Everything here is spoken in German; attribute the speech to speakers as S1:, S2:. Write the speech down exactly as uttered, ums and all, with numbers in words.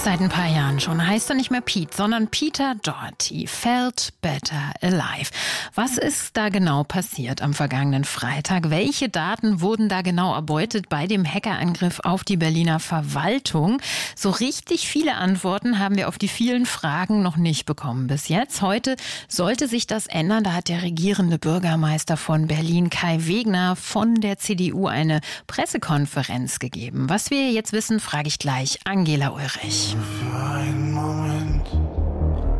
S1: Seit ein paar Jahren schon heißt er nicht mehr Pete, sondern Peter Doherty. Felt better alive. Was ist da genau passiert am vergangenen Freitag? Welche Daten wurden da genau erbeutet bei dem Hackerangriff auf die Berliner Verwaltung? So richtig viele Antworten haben wir auf die vielen Fragen noch nicht bekommen bis jetzt. Heute sollte sich das ändern. Da hat der regierende Bürgermeister von Berlin, Kai Wegner, von der C D U eine Pressekonferenz gegeben. Was wir jetzt wissen, frage ich gleich Angela Ulrich.
S2: Für einen Moment